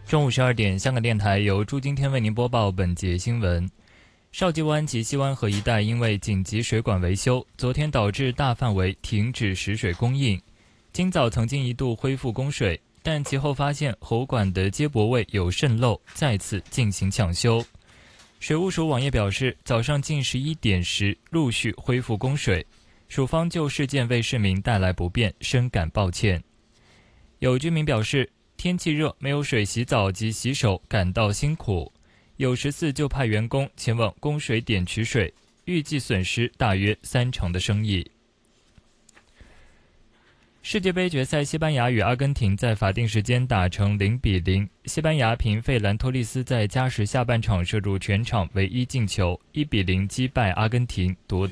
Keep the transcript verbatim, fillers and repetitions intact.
中午十二点，香港电台由朱今天为您播报本节新闻。邵际湾及西湾河一带因为紧急水管维修，昨天导致大范围停止食水供应。今早曾经一度恢复供水，但其后发现喉管的接驳位有渗漏，再次进行抢修。水务署网页表示，早上近十一点时陆续恢复供水，署方就事件为市民带来不便深感抱歉。有居民表示，天气热，没有水洗澡及洗手，感到辛苦。有十四就派员工前往供水点取水，预计损失大约三成的生意。世界杯决赛，西班牙与阿根廷在法定时间打成零比零。西班牙凭费兰托利斯在加时下半场射入全场唯一进球，一比零击败阿根廷，夺